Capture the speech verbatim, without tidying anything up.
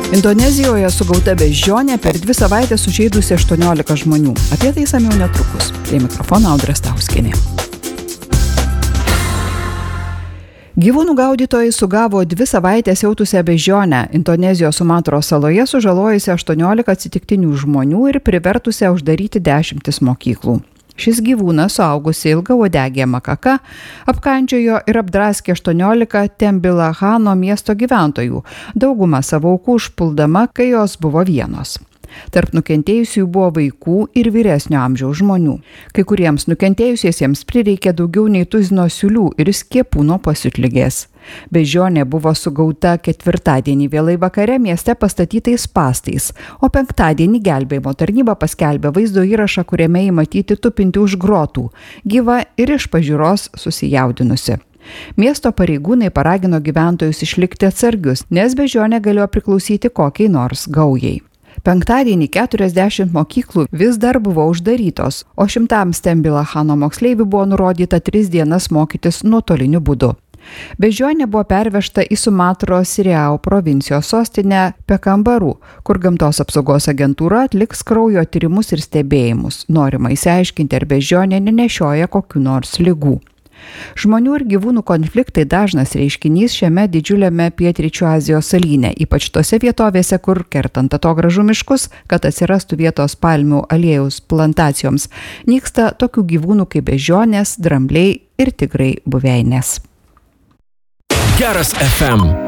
Indonezijoje sugauta beždžionė per dvi savaitės sužeidusi aštuoniolika žmonių. Apie tai išsamiau netrukus. Prie mikrofono Audra Stauskienė. Gyvūnų gaudytojai sugavo dvi savaitės siautusią beždžionę Indonezijos Sumatros saloje, sužalojusi aštuoniolika atsitiktinių žmonių ir privertusią uždaryti dešimtis mokyklų. Šis gyvūnas, suaugusi ilgauodegė makaka, apkandžiojo ir apdraskė aštuoniolika Tembilahano miesto gyventojų, daugumą savo aukų užpuldama, kai jos buvo vienos. Tarp nukentėjusiųjų buvo vaikų ir vyresnio amžiaus žmonių. Kai kuriems nukentėjusiesiems prireikė daugiau nei tuzino siūlių ir skiepų nuo pasiutligės. Beždžionė buvo sugauta ketvirtadienį vėlai vakare mieste pastatytais spąstais, o penktadienį gelbėjimo tarnyba paskelbė vaizdo įrašą, kuriame įmatyti tupinti už grotų, gyva ir iš pažiūros susijaudinusi. Miesto pareigūnai paragino gyventojus išlikti atsargius, nes beždžionė galėjo priklausyti kokiai nors gaujai. Penktadienį keturiasdešimt mokyklų vis dar buvo uždarytos, o šimtams Tembilahano moksleivių buvo nurodyta tris dienas mokytis nuotoliniu būdu. Beždžionė buvo pervežta į Sumatros Riau provincijos sostinę Pekambaru, kur gamtos apsaugos agentūra atliks kraujo tyrimus ir stebėjimus. Norima išsiaiškinti, ar beždžionė nenešioja kokių nors ligų. Žmonių ir gyvūnų konfliktai dažnas reiškinys šiame didžiuliame pietryčių Azijos salyne, ypač tose vietovėse, kur kertant atogražų miškus, kad atsirastų vietos palmių aliejaus plantacijoms, nyksta tokių gyvūnų kaip beždžionės, drambliai ir tigrai buveinės. Geras F M.